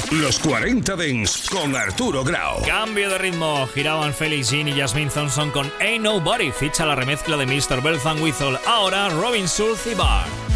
Los 40 Dents con Arturo Grau. Cambio de ritmo. Giraban Felix Jean y Jasmine Thompson con Ain't Nobody. Ficha la remezcla de Mr. Bells and Whistle. Ahora Robin Schulz y Barr.